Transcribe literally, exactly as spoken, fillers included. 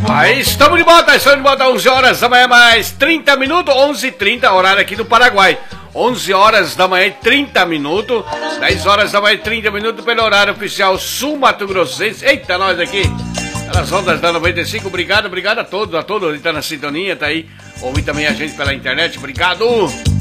Aí estamos de volta, estamos de volta, onze horas da manhã, mais trinta minutos, onze e trinta, horário aqui do Paraguai. onze horas da manhã e trinta minutos, dez horas da manhã e trinta minutos pelo horário oficial Sul Mato Grossense. Eita, nós aqui, nas ondas da noventa e cinco, obrigado, obrigado a todos, a todos que estão na sintonia, tá aí, ouvindo também a gente pela internet, obrigado.